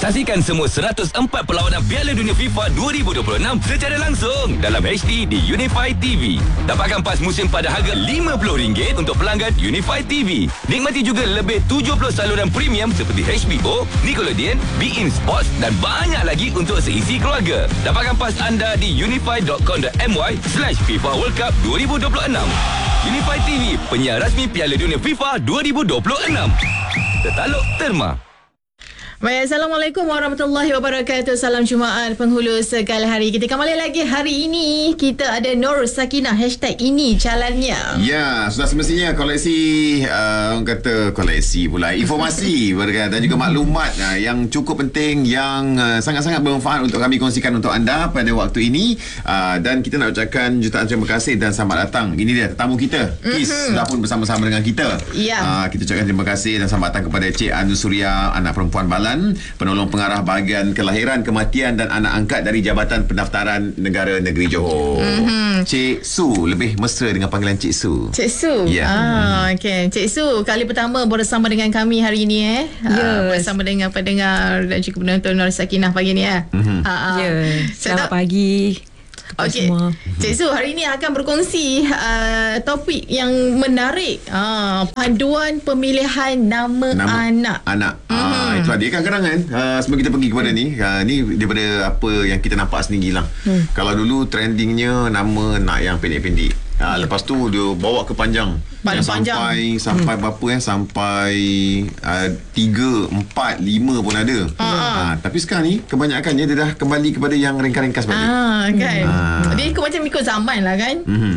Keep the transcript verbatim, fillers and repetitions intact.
Saksikan semua seratus empat perlawanan Piala Dunia FIFA dua ribu dua puluh enam secara langsung dalam H D di Unify T V. Dapatkan pas musim pada harga lima puluh ringgit untuk pelanggan Unify T V. Nikmati juga lebih tujuh puluh saluran premium seperti H B O, Nickelodeon, beIN Sports dan banyak lagi untuk seisi keluarga. Dapatkan pas anda di unify dot com dot my slash FIFA World Cup dua ribu dua puluh enam. Unify T V, penyiar rasmi Piala Dunia FIFA dua ribu dua puluh enam. Tertaluk Terma. Baik, Assalamualaikum warahmatullahi wabarakatuh. Salam Jumaat penghulu segala hari. Kita kembali lagi hari ini. Kita ada Nur Sakinah. Hashtag ini jalannya. Ya, sudah semestinya koleksi uh, orang kata koleksi pula informasi dan juga maklumat uh, yang cukup penting, yang uh, sangat-sangat bermanfaat untuk kami kongsikan untuk anda pada waktu ini. uh, Dan kita nak ucapkan jutaan terima kasih dan selamat datang. Ini dia tetamu kita, Kis, mm-hmm. sudah pun bersama-sama dengan kita. Ya. uh, Kita ucapkan terima kasih dan selamat datang kepada Cik Anu Suria, anak perempuan Balan, penolong pengarah bahagian kelahiran, kematian dan anak angkat dari Jabatan Pendaftaran Negara Negeri Johor. Mm-hmm. Cik Su, lebih mesra dengan panggilan Cik Su. Cik Su. Ya. Ah, okey. Cik Su, kali pertama bersama dengan kami hari ini eh. Yes. Ah, bersama dengan pendengar dan juga penonton Nur Sakinah pagi ni eh. Mm-hmm. Ah, ah. Ya, selamat pagi. Okey, Cik Su hari ini akan berkongsi uh, topik yang menarik, uh, paduan pemilihan nama, Nama anak. Anak. Hmm. Ah, itu dia kadang-kadang kan. Uh, sebelum kita pergi kepada ni, uh, ni daripada apa yang kita nampak sendiri lah. Hmm. Kalau dulu trendingnya nama nak yang pendek-pendek. Ha, lepas tu dia bawa ke panjang. Panjang. Sampai sampai hmm. berapa eh sampai uh, tiga, empat, lima pun ada. Ha, tapi sekarang ni kebanyakannya dia dah kembali kepada yang ringkas-ringkas balik. Ah, kan. Ah. Dia ikut macam ikut zaman lah kan. Mm-hmm.